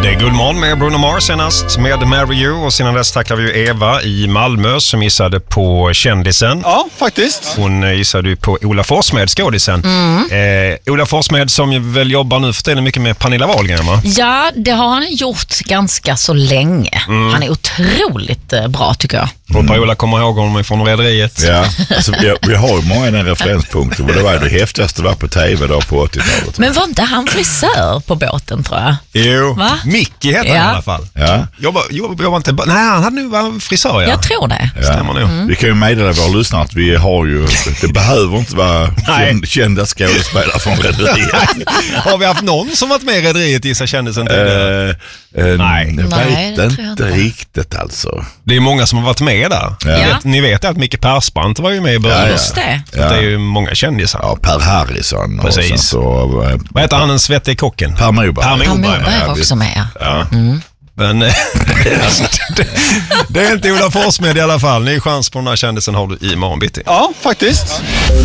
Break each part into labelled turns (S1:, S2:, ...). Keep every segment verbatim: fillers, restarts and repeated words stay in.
S1: Det är Guldmorgon med Bruno Mars senast med Marry You, och sedan dess tacklar vi ju Eva i Malmö som gissade på kändisen.
S2: Ja, faktiskt.
S1: Hon gissade ju på Ola Forssmed, skådisen. Mm. Eh, Ola Forssmed som ju väl jobbar nu för tiden mycket med Pernilla Wahlgren, va?
S3: Ja, det har han gjort ganska så länge. Mm. Han är otroligt eh, bra, tycker jag.
S1: Och Per-Ola kommer ihåg honom från Rederiet.
S4: Ja, alltså, vi, vi har ju många den referenspunkter. Det var det häftigaste var på tv då på åttiotalet.
S3: Men var inte han frisör på båten, tror jag?
S1: Jo,
S3: Va?
S1: Mickey heter
S3: Ja.
S1: han i alla fall.
S4: Ja.
S1: Jobbar, jobbar, jobbar inte... Nej, han hade nu varit frisör, ja.
S3: Jag tror det.
S4: Ja.
S1: Stämmer nog.
S4: Mm. Vi kan ju meddela våra lyssnare att vi har ju, det behöver inte vara känd, kända skådespelare från Rederiet.
S1: Har vi haft någon som varit med i Rederiet, gissa kändisen tidigare?
S4: Uh, uh,
S1: Nej.
S4: Jag
S3: Nej,
S4: vet
S3: det
S4: inte riktigt alltså.
S1: Det är många som har varit med där.
S4: Ja.
S1: Ni, vet, ni vet att Micke Persbrandt var ju med i början.
S4: Ja, ja.
S3: Just det.
S1: Så det är ju många kändisar.
S4: Ja, Per Harrison. Och
S1: Precis.
S4: sen så, uh,
S1: Vad heter han, den svettige kocken?
S4: Per Morberg.
S1: Per
S3: Han
S1: Morberg,
S3: Morberg
S1: ja,
S3: var
S1: visst.
S3: också med.
S1: Ja. Mm. Men alltså, det, det är inte Ola Forssmed i alla fall. Ny chans på den här kändisen har du i morgon bitti.
S2: Ja, faktiskt.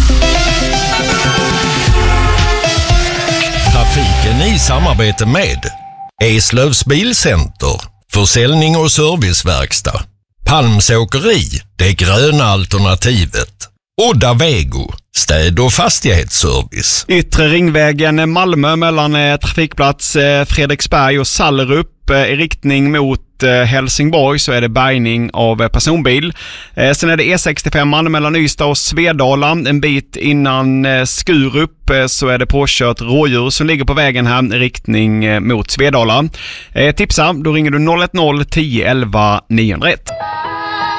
S1: Trafiken i samarbete med Eslövs Bilcenter, försäljning och serviceverkstad, Palms åkeri, det gröna alternativet, Odda Vego, städ- och fastighetsservice.
S2: Yttre ringvägen Malmö mellan eh, trafikplats eh, Fredriksberg och Sallerup eh, i riktning mot eh, Helsingborg så är det bärgning av eh, personbil. Eh, sen är det E sextiofem mellan Ystad och Svedala. En bit innan eh, Skurup eh, så är det påkört rådjur som ligger på vägen här i riktning eh, mot Svedala. Eh, tipsa, då ringer du noll ett noll tio elva niohundraett.